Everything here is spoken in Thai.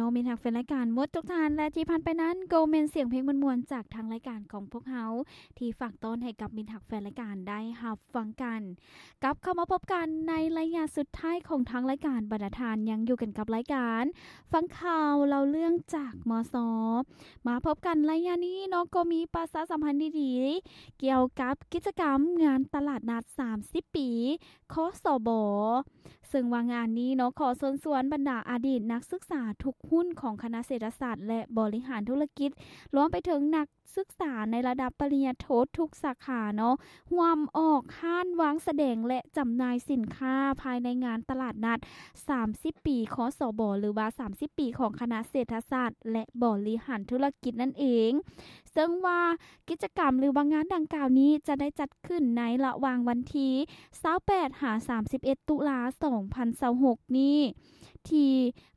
มีทางแฟนรายการหมดทุกท่านและที่ผ่านไปนั้นก็เป็นเสียงเพลงมวลๆจากทางรายการของพวกเฮาที่ฝากต้อนให้กับมิตรหักแฟนรายการได้รับฟังกันกลับเข้ามาพบกันในระยะสุดท้ายของทางรายการบรรณาทานยังอยู่กันกับรายการฟังข่าวเล่าเรื่องจากมสมาพบกันระยะนี้เนาะก็มีประชาสัมพันธ์ดีๆเกี่ยวกับกิจกรรมงานตลาดนัด30ปีคสบซึ่งว่างานนี้เนาะขอส่วนบรรดาอดีตนักศึกษาทุกหุ้นของคณะเศรษฐศาสตร์และบริหารธุรกิจรวมไปถึงนักศึกษาในระดับปริญญาโททุกสาขาเนาะร่วมออกห้านวางแสดงและจำหน่ายสินค้าภายในงานตลาดนัด30ปีคสบหรือว่า30ปีของคณะเศรษฐศาสตร์และบริหารธุรกิจนั่นเองซึ่งว่ากิจกรรมหรือว่างานดังกล่าวนี้จะได้จัดขึ้นในระหว่างวันที่28หา31ตุลา2026นี้ที่